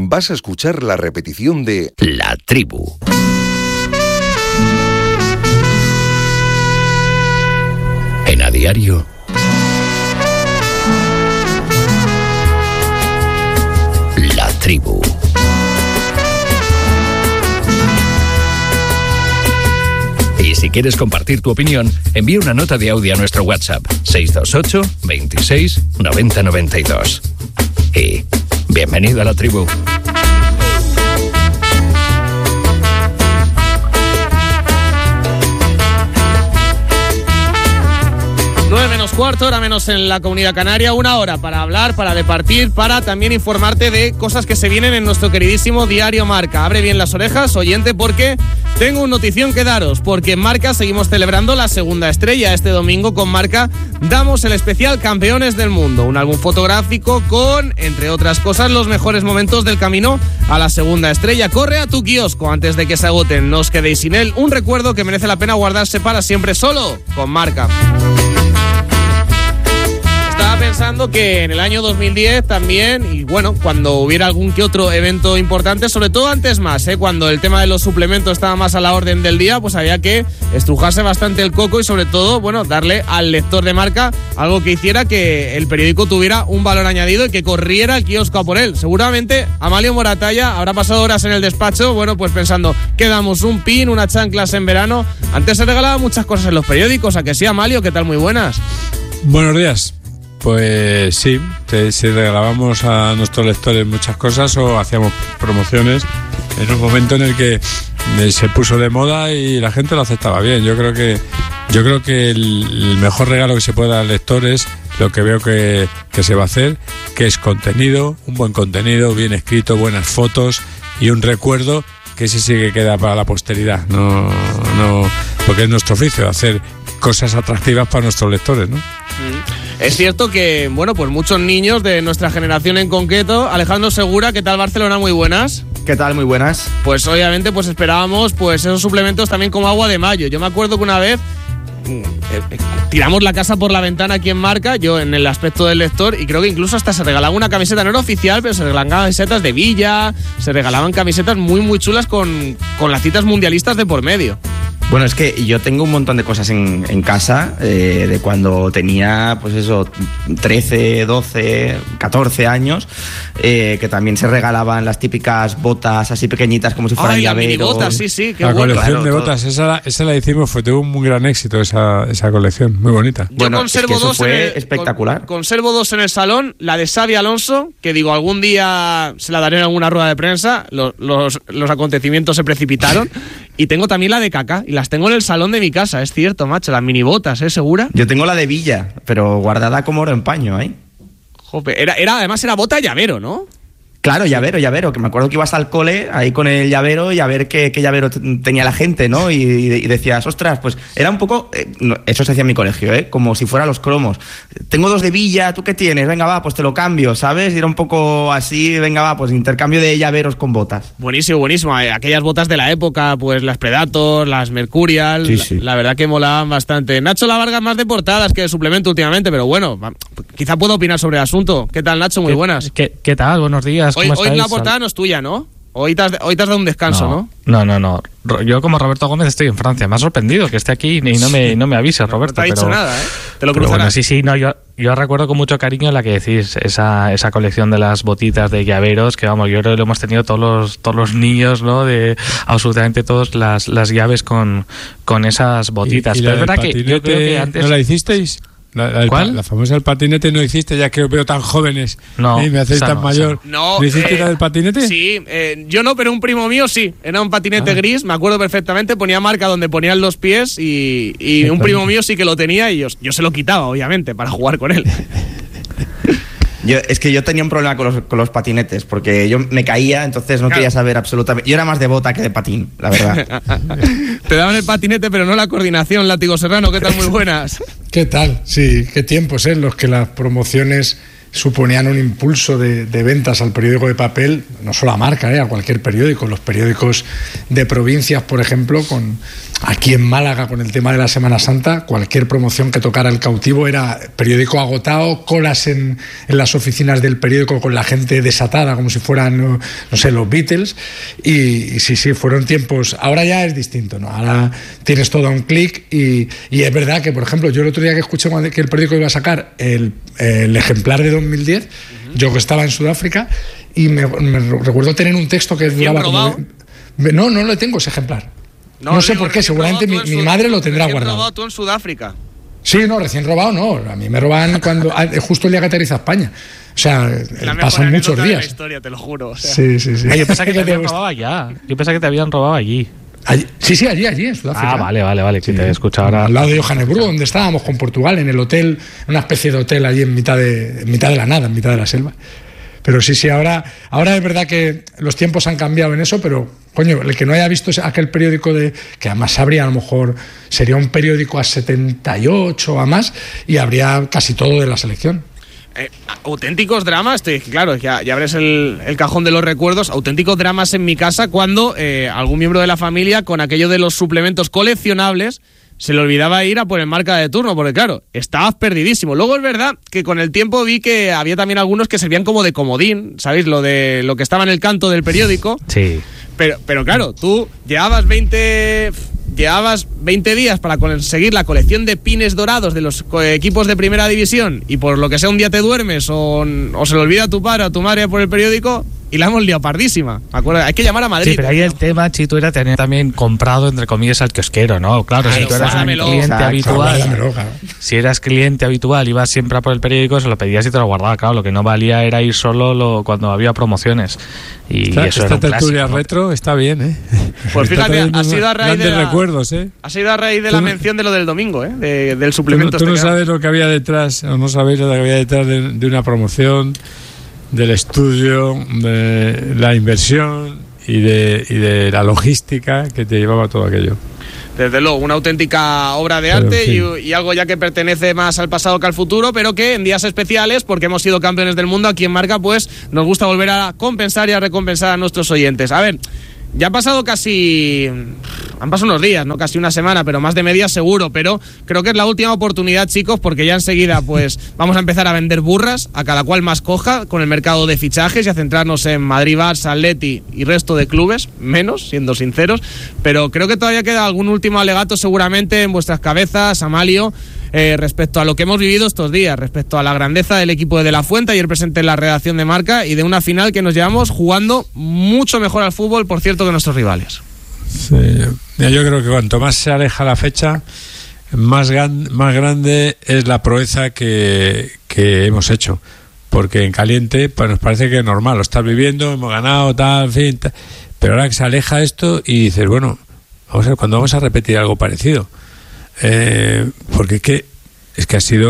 vas a escuchar la repetición de La Tribu. En A Diario. La Tribu. Y si quieres compartir tu opinión, envía una nota de audio a nuestro WhatsApp 628 26 90 92. Y bienvenido a La Tribu. Menos cuarto, hora menos en la Comunidad Canaria, una hora para hablar, para departir, para también informarte de cosas que se vienen en nuestro queridísimo diario Marca. Abre bien las orejas, oyente, porque tengo una notición que daros, porque en Marca seguimos celebrando la segunda estrella. Este domingo con Marca damos el especial Campeones del Mundo, un álbum fotográfico con, entre otras cosas, los mejores momentos del camino a la segunda estrella. Corre a tu kiosco antes de que se agoten, no os quedéis sin él, un recuerdo que merece la pena guardarse para siempre, solo con Marca. Estaba pensando que en el año 2010 también, y bueno, cuando hubiera algún que otro evento importante, sobre todo antes más, cuando el tema de los suplementos estaba más a la orden del día, pues había que estrujarse bastante el coco y sobre todo, bueno, darle al lector de Marca algo que hiciera que el periódico tuviera un valor añadido y que corriera al kiosco a por él. Seguramente Amalio Moratalla habrá pasado horas en el despacho, bueno, pues pensando, ¿qué damos? ¿Un pin? ¿Unas chanclas en verano? Antes se regalaban muchas cosas en los periódicos, ¿a que sí, Amalio? ¿Qué tal? Muy buenas. Buenos días. Pues sí, si regalábamos a nuestros lectores muchas cosas o hacíamos promociones en un momento en el que se puso de moda y la gente lo aceptaba bien. Yo creo que el mejor regalo que se puede dar al lector es lo que veo que se va a hacer, que es contenido, un buen contenido, bien escrito, buenas fotos y un recuerdo que ese sí que queda para la posteridad. No, porque es nuestro oficio, hacer cosas atractivas para nuestros lectores, ¿no? Es cierto que, bueno, pues muchos niños de nuestra generación en concreto. Alejandro Segura, ¿qué tal Barcelona? Muy buenas. ¿Qué tal? Muy buenas. Pues obviamente pues esperábamos pues esos suplementos también como agua de mayo. Yo me acuerdo que una vez tiramos la casa por la ventana aquí en Marca, yo en el aspecto del lector, y creo que incluso hasta se regalaba una camiseta, no era oficial, pero se regalaban camisetas de Villa, se regalaban camisetas muy muy chulas con las citas mundialistas de por medio. Bueno, es que yo tengo un montón de cosas en casa de cuando tenía, pues eso, 13, 12, 14 años, que también se regalaban las típicas botas así pequeñitas como si fueran llaveros. Botas, sí, qué la bueno. colección claro, de botas, esa la hicimos, tuvo un muy gran éxito esa colección, muy bonita. Yo bueno, conservo es que eso dos fue espectacular. Conservo dos en el salón, la de Xavi Alonso, que digo, algún día se la daré en alguna rueda de prensa, los acontecimientos se precipitaron, y tengo también la de Kaká, y las tengo en el salón de mi casa, es cierto, macho, las minibotas, ¿segura? Yo tengo la de Villa, pero guardada como oro en paño, ¿eh? Jope, además era bota llavero, ¿no? Claro, llavero, que me acuerdo que ibas al cole ahí con el llavero y a ver qué llavero tenía la gente, ¿no? Y decías, ostras, pues era un poco, eso se hacía en mi colegio, como si fuera los cromos. Tengo dos de Villa, ¿tú qué tienes? Venga, va, pues te lo cambio, ¿sabes? Y era un poco así, venga, va, pues intercambio de llaveros con botas. Buenísimo. Aquellas botas de la época, pues las Predator, las Mercurial, sí. La verdad que molaban bastante. Nacho Lavarga más de portadas que de suplemento últimamente, pero bueno, quizá puedo opinar sobre el asunto. ¿Qué tal, Nacho? Muy buenas. ¿Qué tal? Buenos días. Hoy la portada no es tuya, ¿no? Hoy te has dado un descanso, ¿no? No. Yo como Roberto Gómez estoy en Francia. Me ha sorprendido que esté aquí y no me avises, Roberto. No te ha dicho nada, Te lo cruzarás. Bueno, sí, no, yo recuerdo con mucho cariño la que decís, esa colección de las botitas de llaveros, que vamos, yo creo que lo hemos tenido todos los niños, ¿no? De absolutamente todos las llaves con esas botitas. Pero es verdad que yo creo que antes... ¿No la hicisteis? ¿Cuál? La famosa del patinete no hiciste, ya que os veo tan jóvenes no, y me hacéis tan mayor. No, ¿No hiciste la del patinete? Sí, yo no, pero un primo mío sí. Era un patinete gris, me acuerdo perfectamente, ponía marca donde ponían los pies y un primo mío sí que lo tenía y yo se lo quitaba, obviamente, para jugar con él. Es que yo tenía un problema con los patinetes, porque yo me caía, entonces no quería saber absolutamente. Yo era más de bota que de patín, la verdad. Te daban el patinete, pero no la coordinación, Látigo Serrano. ¿Qué tal? Muy buenas. ¿Qué tal? Sí, qué tiempos en los que las promociones suponían un impulso de ventas al periódico de papel, no solo a Marca, a cualquier periódico. Los periódicos de provincias, por ejemplo, con aquí en Málaga, con el tema de la Semana Santa, cualquier promoción que tocara el cautivo era periódico agotado, colas en las oficinas del periódico con la gente desatada, como si fueran, no sé, los Beatles. Y sí, fueron tiempos. Ahora ya es distinto, ¿no? Ahora tienes todo a un clic y es verdad que, por ejemplo, yo el otro día que escuché que el periódico iba a sacar el ejemplar de 2010, yo que estaba en Sudáfrica, y me recuerdo tener un texto que duraba como... No lo tengo ese ejemplar. No sé por qué, seguramente mi madre lo tendrá guardado. ¿Recién robado tú en Sudáfrica? Sí, no, recién robado no. A mí me roban justo el día que ateriza a España. O sea, pasan muchos días. La historia, te lo juro. O sea. Sí. Yo pensaba que te habían robado allá. Yo pensaba que te habían robado allí. Sí, allí en Sudáfrica. Ah, vale, que te he escuchado ahora. Al lado de Johannesburgo, donde estábamos con Portugal, en el hotel, una especie de hotel allí en mitad de la nada, en mitad de la selva. Pero sí, ahora es verdad que los tiempos han cambiado en eso, pero, coño, el que no haya visto aquel periódico que además habría, a lo mejor, sería un periódico a 78 o a más, y habría casi todo de la selección. Auténticos dramas, claro, ya abres el cajón de los recuerdos, auténticos dramas en mi casa cuando algún miembro de la familia, con aquello de los suplementos coleccionables, se le olvidaba ir a por el marca de turno, porque claro, estabas perdidísimo. Luego es verdad que con el tiempo vi que había también algunos que servían como de comodín, ¿sabéis? Lo que estaba en el canto del periódico. Sí. Pero claro, tú llevabas 20 días para conseguir la colección de pines dorados de los equipos de primera división, y por lo que sea un día te duermes o se le olvida a tu padre o a tu madre por el periódico y la hemos liado pardísima. ¿Me acuerdas? Hay que llamar a Madrid. Sí, pero ahí el tema, Chito, era tener también comprado, entre comillas, al kiosquero, ¿no? Claro, si tú eras un cliente habitual, si eras cliente habitual, ibas siempre a por el periódico, se lo pedías y te lo guardaba. Claro, lo que no valía era ir solo cuando había promociones. Y eso era un tertulia clásico, retro está bien, ¿eh? Pues fíjate, ha sido a raíz de recuerdos, ¿eh? Ha sido a raíz de la mención de lo del domingo, ¿eh? Del suplemento. Tú no sabes lo que había detrás, o no sabéis lo que había detrás de una promoción, del estudio, de la inversión y de la logística que te llevaba todo aquello. Desde luego, una auténtica obra de arte, y algo ya que pertenece más al pasado que al futuro, pero que en días especiales, porque hemos sido campeones del mundo aquí en Marca, pues nos gusta volver a compensar y a recompensar a nuestros oyentes. A ver, ya han pasado unos días, no casi una semana, pero más de media seguro, pero creo que es la última oportunidad, chicos, porque ya enseguida pues vamos a empezar a vender burras, a cada cual más coja, con el mercado de fichajes, y a centrarnos en Madrid, Barça, Atleti y resto de clubes, menos, siendo sinceros, pero creo que todavía queda algún último alegato seguramente en vuestras cabezas, Amalio, respecto a lo que hemos vivido estos días, respecto a la grandeza del equipo de La Fuente, ayer presente en la redacción de Marca, y de una final que nos llevamos jugando mucho mejor al fútbol, por cierto, que nuestros rivales. Sí, yo creo que cuanto más se aleja la fecha, más grande es la proeza que hemos hecho, porque en caliente pues nos parece que es normal, lo estás viviendo, hemos ganado, tal, en fin, tal. Pero ahora que se aleja esto y dices, bueno, vamos a ver cuándo vamos a repetir algo parecido. Porque es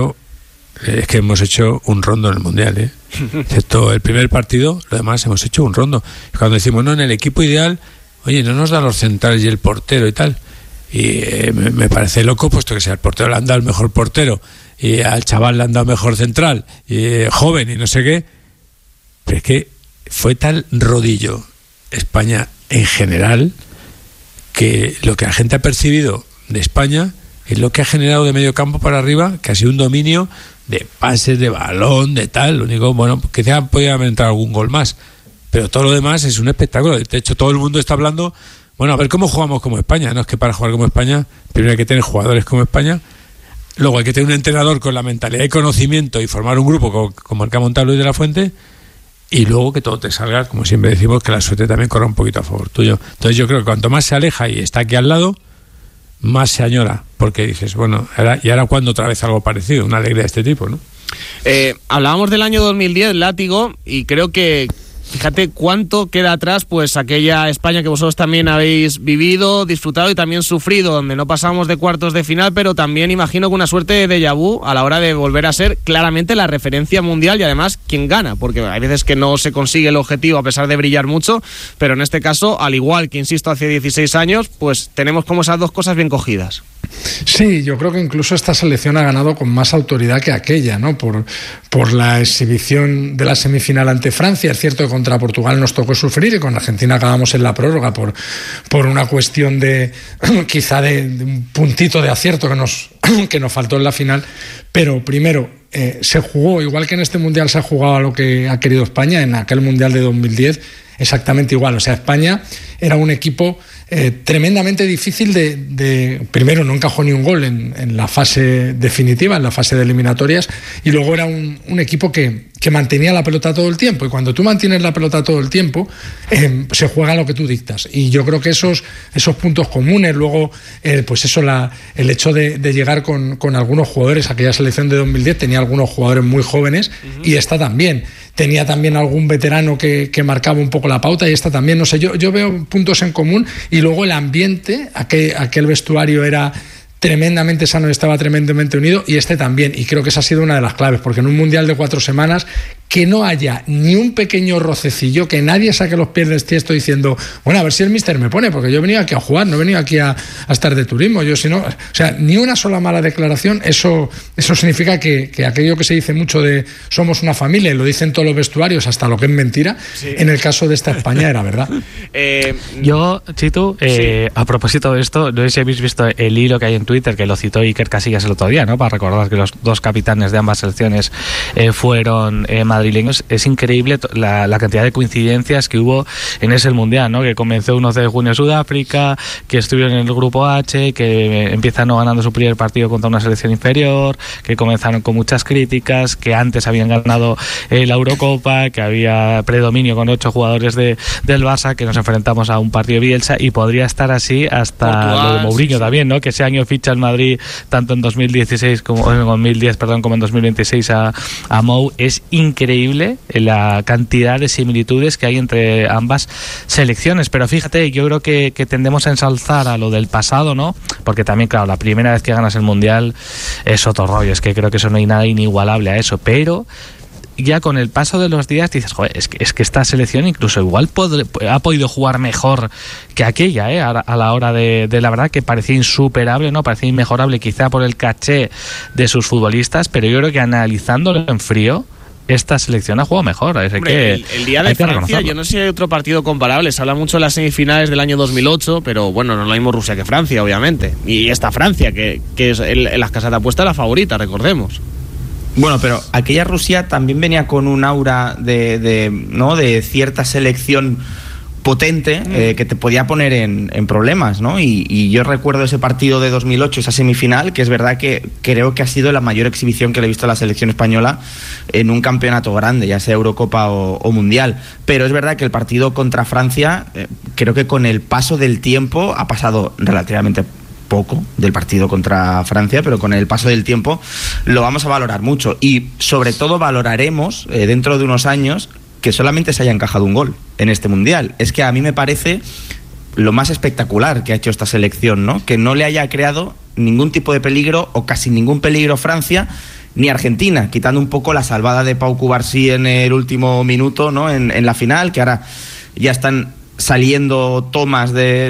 que hemos hecho un rondo en el Mundial, excepto el primer partido, lo demás hemos hecho un rondo. Y cuando decimos, no, en el equipo ideal, oye, no nos dan los centrales y el portero y tal, y me parece loco, puesto que si al portero le han dado el mejor portero y al chaval le han dado mejor central y joven y no sé qué, pero es que fue tal rodillo España en general que lo que la gente ha percibido de España es lo que ha generado de medio campo para arriba, que ha sido un dominio de pases, de balón, de tal. Lo único, bueno, que ya podía haber entrado algún gol más, pero todo lo demás es un espectáculo. De hecho, todo el mundo está hablando, bueno, a ver cómo jugamos como España. No es que para jugar como España, primero hay que tener jugadores como España, luego hay que tener un entrenador con la mentalidad y conocimiento y formar un grupo como el que ha montado Luis de la Fuente, y luego que todo te salga, como siempre decimos, que la suerte también corra un poquito a favor tuyo. Entonces yo creo que cuanto más se aleja y está aquí al lado, más se añora, porque dices, bueno, y ahora cuando otra vez algo parecido, una alegría de este tipo, ¿no? Hablábamos del año 2010, Látigo, y creo que, fíjate cuánto queda atrás, pues aquella España que vosotros también habéis vivido, disfrutado y también sufrido, donde no pasábamos de cuartos de final, pero también imagino que una suerte de déjà vu a la hora de volver a ser claramente la referencia mundial, y además quien gana, porque hay veces que no se consigue el objetivo a pesar de brillar mucho, pero en este caso, al igual que, insisto, hace 16 años, pues tenemos como esas dos cosas bien cogidas. Sí, yo creo que incluso esta selección ha ganado con más autoridad que aquella, ¿no? Por la exhibición de la semifinal ante Francia. Es cierto que contra Portugal nos tocó sufrir y con Argentina acabamos en la prórroga por una cuestión de quizá de un puntito de acierto que nos faltó en la final. Pero primero, se jugó, igual que en este Mundial se ha jugado a lo que ha querido España, en aquel Mundial de 2010, exactamente igual. O sea, España era un equipo tremendamente difícil primero no encajó ni un gol en la fase definitiva, en la fase de eliminatorias, y luego era un equipo que mantenía la pelota todo el tiempo, y cuando tú mantienes la pelota todo el tiempo se juega lo que tú dictas, y yo creo que esos puntos comunes, luego pues eso, el hecho de llegar con algunos jugadores, aquella selección de 2010 tenía algunos jugadores muy jóvenes, y esta también tenía también algún veterano que marcaba un poco la pauta, y esta también, no sé, yo veo puntos en común, y luego el ambiente, aquel vestuario era tremendamente sano, estaba tremendamente unido, y este también, y creo que esa ha sido una de las claves, porque en un Mundial de 4 semanas que no haya ni un pequeño rocecillo, que nadie saque los pies del tiesto diciendo, bueno, a ver si el míster me pone, porque yo he venido aquí a jugar, no he venido aquí a estar de turismo, yo si no, o sea, ni una sola mala declaración. Eso significa que aquello que se dice mucho de somos una familia, y lo dicen todos los vestuarios, hasta lo que es mentira, sí. En el caso de esta España era verdad. Yo, Chitu, a propósito de esto, no sé si habéis visto el hilo que hay en Twitter, que lo citó Iker Casillas el otro día, ¿no? Para recordar que los dos capitanes de ambas selecciones fueron madrileños. Es increíble la cantidad de coincidencias que hubo en ese Mundial, ¿no? Que comenzó 11 de junio en Sudáfrica, que estuvieron en el grupo H, que empiezan no ganando su primer partido contra una selección inferior, que comenzaron con muchas críticas, que antes habían ganado la Eurocopa, que había predominio con 8 jugadores del Barça, que nos enfrentamos a un partido de Bielsa, y podría estar así hasta Portugal, lo de Mourinho, sí. También, ¿no? Que ese año ficha el Madrid tanto en 2016 como en 2010, como en 2026 a Mou. Es increíble la cantidad de similitudes que hay entre ambas selecciones, pero fíjate, yo creo que tendemos a ensalzar a lo del pasado, ¿no? Porque también, claro, la primera vez que ganas el Mundial es otro rollo, es que creo que eso no hay nada inigualable a eso, pero ya con el paso de los días dices, joder, es que esta selección incluso igual ha podido jugar mejor que aquella, a la hora de la verdad, que parecía insuperable, ¿no? Parecía inmejorable quizá por el caché de sus futbolistas, pero yo creo que analizándolo en frío, esta selección ha jugado mejor. Hombre, el día de Francia, yo no sé si hay otro partido comparable. Se habla mucho de las semifinales del año 2008, pero bueno, no es lo mismo Rusia que Francia, obviamente. Y esta Francia, que es en las casas de apuesta la favorita, recordemos. Bueno, pero aquella Rusia también venía con un aura de cierta selección potente que te podía poner en problemas, ¿no? Y yo recuerdo ese partido de 2008, esa semifinal, que es verdad que creo que ha sido la mayor exhibición que le he visto a la selección española en un campeonato grande, ya sea Eurocopa o Mundial. Pero es verdad que el partido contra Francia, creo que con el paso del tiempo ha pasado relativamente poco del partido contra Francia, pero con el paso del tiempo lo vamos a valorar mucho, y sobre todo valoraremos dentro de unos años que solamente se haya encajado un gol en este Mundial. Es que a mí me parece lo más espectacular que ha hecho esta selección, ¿no? Que no le haya creado ningún tipo de peligro o casi ningún peligro Francia ni Argentina, quitando un poco la salvada de Pau Cubarsí en el último minuto, ¿no? En la final, que ahora ya están saliendo tomas de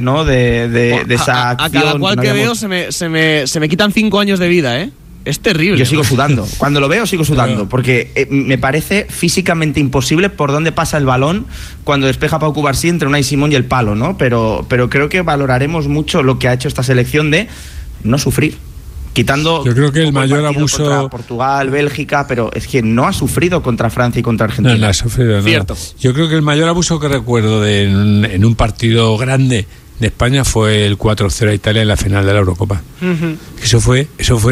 esa acción. A cada cual que veo se me quitan 5 años de vida, ¿eh? Es terrible. Yo sigo sudando. Cuando lo veo sigo sudando, porque me parece físicamente imposible por dónde pasa el balón cuando despeja Pau Cubarsí entre Unai Simón y el palo, ¿no? Pero creo que valoraremos mucho lo que ha hecho esta selección de no sufrir. Quitando, yo creo que el mayor abuso contra Portugal, Bélgica, pero es que no ha sufrido contra Francia y contra Argentina. No ha sufrido, no. Cierto. Yo creo que el mayor abuso que recuerdo en un partido grande de España fue el 4-0 a Italia en la final de la Eurocopa. Uh-huh. Eso fue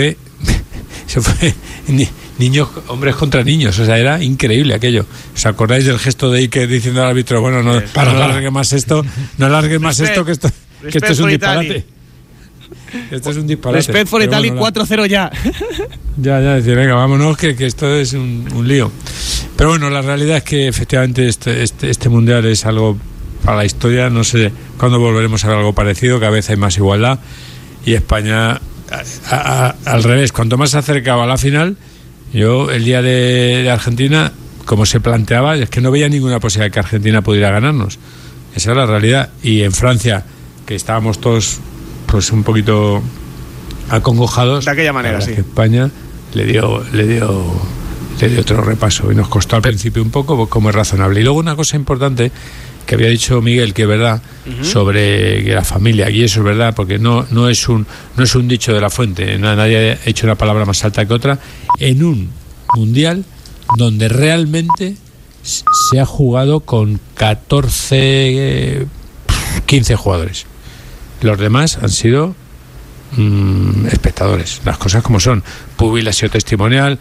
niños, hombres contra niños, o sea, era increíble aquello. ¿Os acordáis del gesto de Iker diciendo al árbitro, bueno, no alargue más esto, que esto es un disparate? Esto es un disparate. Respect for Italy, bueno, 4-0 ya. Ya, decir, venga, vámonos, que esto es un lío. Pero bueno, la realidad es que efectivamente este Mundial es algo para la historia. No sé cuándo volveremos a ver algo parecido, cada vez hay más igualdad. Y España, al revés, cuanto más se acercaba a la final, yo el día de Argentina, como se planteaba, es que no veía ninguna posibilidad de que Argentina pudiera ganarnos. Esa es la realidad. Y en Francia, que estábamos todos pues un poquito acongojados. De aquella manera, sí. España le dio otro repaso y nos costó al principio un poco, pues como es razonable. Y luego una cosa importante que había dicho Miguel, que es verdad, sobre que la familia, y eso es verdad, porque no es un dicho de la fuente, nadie ha hecho una palabra más alta que otra, en un mundial donde realmente se ha jugado con 15 jugadores. Los demás han sido espectadores, las cosas como son. Pubil ha sido testimonial,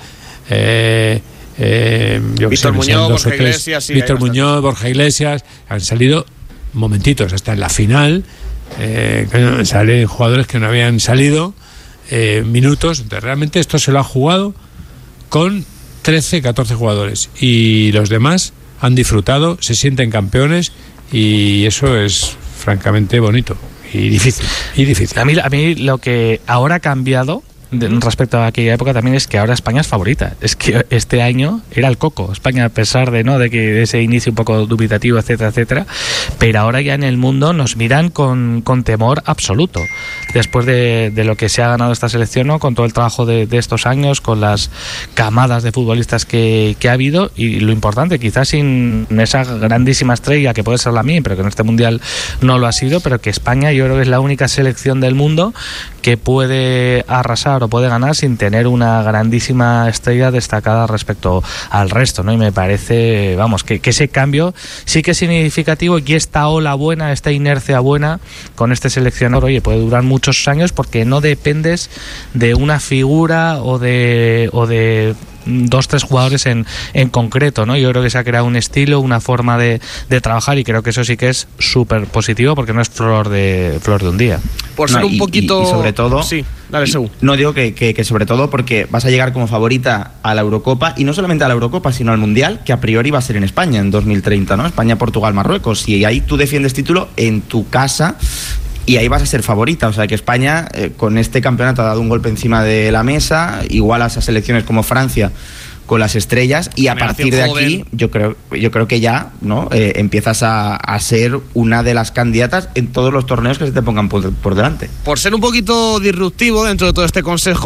Víctor Muñoz, Borja Iglesias, sí, Víctor Muñoz, Borja Iglesias, han salido momentitos, hasta en la final salen jugadores que no habían salido minutos. Entonces, realmente esto se lo ha jugado con 13, 14 jugadores y los demás han disfrutado, se sienten campeones y eso es francamente bonito y difícil. A mí lo que ahora ha cambiado respecto a aquella época también es que ahora España es favorita. Es que este año era el coco España, a pesar de que ese inicio un poco dubitativo, etcétera, etcétera, pero ahora ya en el mundo nos miran con temor absoluto después de lo que se ha ganado esta selección, ¿no? Con todo el trabajo de estos años, con las camadas de futbolistas que ha habido, y lo importante, quizás sin esa grandísima estrella que puede ser Lamine, pero que en este mundial no lo ha sido, pero que España yo creo que es la única selección del mundo que puede arrasar o puede ganar sin tener una grandísima estrella destacada respecto al resto, ¿no? Y me parece, vamos, que ese cambio sí que es significativo, y esta ola buena, esta inercia buena con este seleccionador, oye, puede durar muchos años porque no dependes de una figura o de 2-3 jugadores en concreto, ¿no? Yo creo que se ha creado un estilo, una forma de trabajar, y creo que eso sí que es súper positivo porque no es flor de un día. Por ser un poquito... Y sobre todo... Sí, dale, Seu. No digo que sobre todo porque vas a llegar como favorita a la Eurocopa, y no solamente a la Eurocopa, sino al Mundial, que a priori va a ser en España en 2030, ¿no? España, Portugal, Marruecos, y ahí tú defiendes título en tu casa y ahí vas a ser favorita. O sea que España con este campeonato ha dado un golpe encima de la mesa, igual a esas selecciones como Francia con las estrellas, y a partir de aquí yo creo que ya, ¿no? Empiezas a ser una de las candidatas en todos los torneos que se te pongan por delante. Por ser un poquito disruptivo dentro de todo este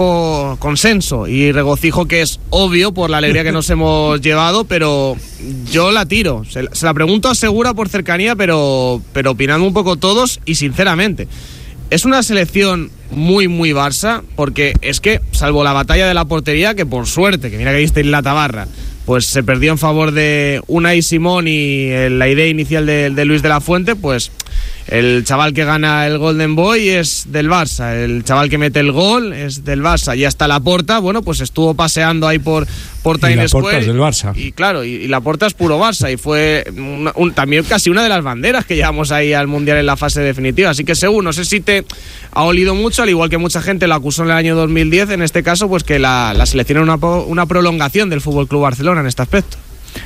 consenso y regocijo que es obvio por la alegría que nos hemos llevado, pero yo la tiro, se la pregunto a Segura por cercanía, pero opinando un poco todos y sinceramente. Es una selección muy, muy Barça, porque es que, salvo la batalla de la portería, que por suerte, que mira que visteis la tabarra, pues se perdió en favor de Unai Simón y la idea inicial de Luis de la Fuente, pues el chaval que gana el Golden Boy es del Barça, el chaval que mete el gol es del Barça, y hasta Laporta, bueno, pues estuvo paseando ahí por Times Square. Es del Barça. Y claro, y Laporta es puro Barça, y fue también casi una de las banderas que llevamos ahí al Mundial en la fase definitiva. Así que según, no sé si te ha olido mucho, al igual que mucha gente lo acusó en el año 2010, en este caso, pues que la selección era una prolongación del FC Barcelona en este aspecto.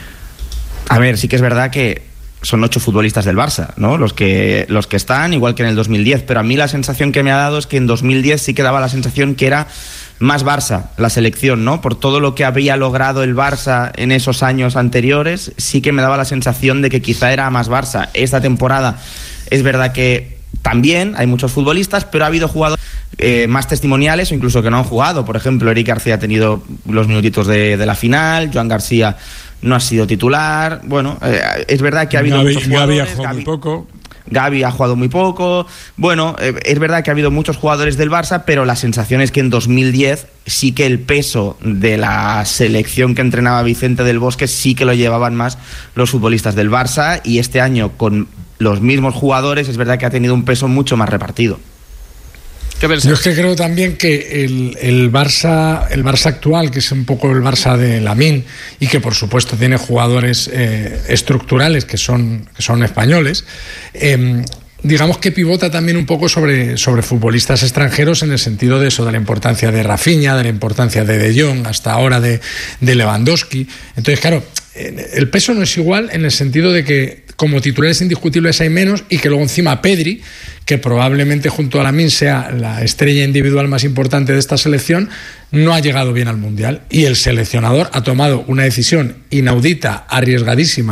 A ver, sí que es verdad que son 8 futbolistas del Barça, ¿no? Los que están, igual que en el 2010, pero a mí la sensación que me ha dado es que en 2010 sí que daba la sensación que era más Barça la selección, ¿no? Por todo lo que había logrado el Barça en esos años anteriores, sí que me daba la sensación de que quizá era más Barça. Esta temporada es verdad que también hay muchos futbolistas, pero ha habido jugadores más testimoniales o incluso que no han jugado. Por ejemplo, Eric García ha tenido los minutitos de la final, Joan García no ha sido titular. Bueno, es verdad que ha habido muchos jugadores. Gavi ha jugado muy poco. Gavi ha jugado muy poco. Bueno, es verdad que ha habido muchos jugadores del Barça, pero la sensación es que en 2010 sí que el peso de la selección que entrenaba Vicente del Bosque sí que lo llevaban más los futbolistas del Barça, y este año con los mismos jugadores es verdad que ha tenido un peso mucho más repartido. Yo es que creo también que el Barça actual, que es un poco el Barça de Lamine, y que por supuesto tiene jugadores estructurales que son españoles, digamos que pivota también un poco sobre futbolistas extranjeros, en el sentido de eso, de la importancia de Rafinha, de la importancia de Jong, hasta ahora de Lewandowski. Entonces, claro, el peso no es igual, en el sentido de que como titulares indiscutibles hay menos, y que luego encima Pedri, que probablemente junto a Lamine sea la estrella individual más importante de esta selección, no ha llegado bien al Mundial, y el seleccionador ha tomado una decisión inaudita, arriesgadísima,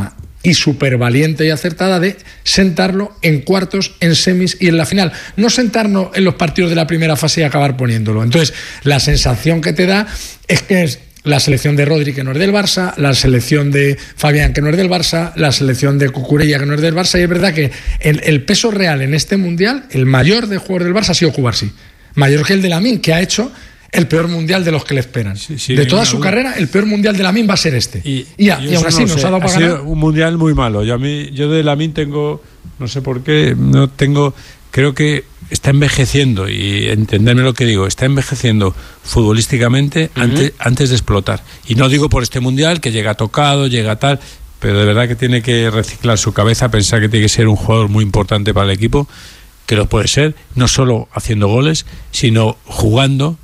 y súper valiente y acertada de sentarlo en cuartos, en semis y en la final. No sentarnos en los partidos de la primera fase y acabar poniéndolo. Entonces, la sensación que te da es que es la selección de Rodri, que no es del Barça, la selección de Fabián, que no es del Barça, la selección de Cucurella, que no es del Barça, y es verdad que el peso real en este Mundial, el mayor de jugador del Barça ha sido Cubarsí, mayor que el de Lamine, que ha hecho el peor Mundial de los que le esperan. Sí, de toda su carrera, el peor Mundial de Lamine va a ser este. Y aún así nos ha dado para ganar. Ha sido un Mundial muy malo. Yo de Lamine tengo, no sé por qué, no tengo, creo que está envejeciendo, y entenderme lo que digo, está envejeciendo futbolísticamente antes de explotar. Y no digo por este Mundial, que llega tocado, llega tal, pero de verdad que tiene que reciclar su cabeza, pensar que tiene que ser un jugador muy importante para el equipo, que lo puede ser, no solo haciendo goles, sino jugando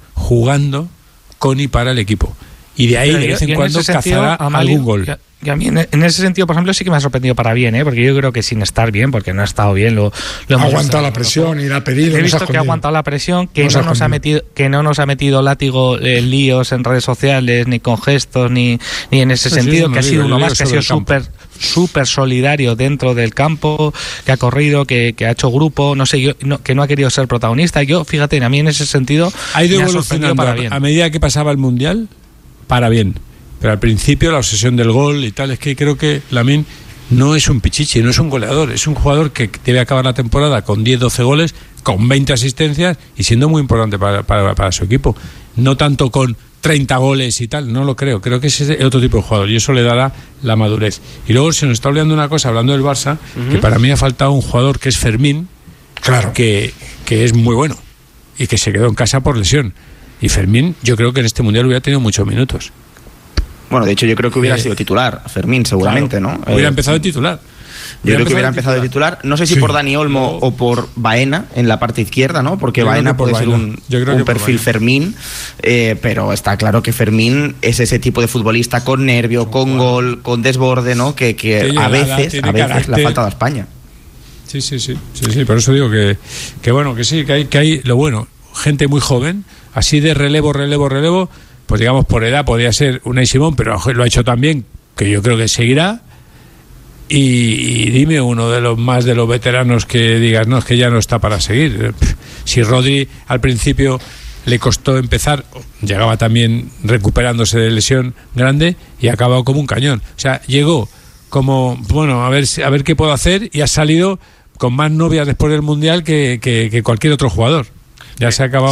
con y para el equipo. Y de ahí, de vez en cuando, cazará algún gol. Y a mí en ese sentido, por ejemplo, sí que me ha sorprendido para bien, porque yo creo que sin estar bien, porque no ha estado bien, lo ha aguantado la presión y la ha pedido. He visto que ha aguantado la presión, que no nos ha metido látigo líos en redes sociales, ni con gestos, ni en ese sentido, que ha sido uno más, que ha sido súper solidario dentro del campo, que ha corrido, que ha hecho grupo, no sé, que no ha querido ser protagonista. Yo, fíjate, a mí en ese sentido ha ido evolucionando para bien. A medida que pasaba el Mundial, para bien. Pero al principio la obsesión del gol y tal, es que creo que Lamine no es un pichichi, no es un goleador, es un jugador que debe acabar la temporada con 10-12 goles, con 20 asistencias y siendo muy importante para su equipo. No tanto con 30 goles y tal, no lo creo que ese es otro tipo de jugador y eso le dará la madurez. Y luego se nos está olvidando una cosa, hablando del Barça, que para mí ha faltado un jugador que es Fermín, claro, que es muy bueno y que se quedó en casa por lesión. Y Fermín, yo creo que en este Mundial hubiera tenido muchos minutos. Bueno, de hecho yo creo que hubiera sido titular Fermín, seguramente, claro, ¿no? Hubiera empezado de titular. Yo creo que hubiera empezado de titular. No sé si por Dani Olmo o por Baena en la parte izquierda, ¿no? Porque Baena puede ser un perfil Fermín, pero está claro que Fermín es ese tipo de futbolista con nervio, con gol, con desborde, ¿no? Que a veces le ha faltado a España. Sí, por eso digo que bueno, que sí, que hay lo bueno, gente muy joven, así de relevo, pues digamos por edad podría ser Unai Simón, pero lo ha hecho también, que yo creo que seguirá. Y dime uno de los veteranos que digas, no, es que ya no está para seguir. Si Rodri al principio le costó empezar, llegaba también recuperándose de lesión grande y ha acabado como un cañón. O sea, llegó como, bueno, a ver qué puedo hacer, y ha salido con más novias después del Mundial que cualquier otro jugador. Ya se ha acabado.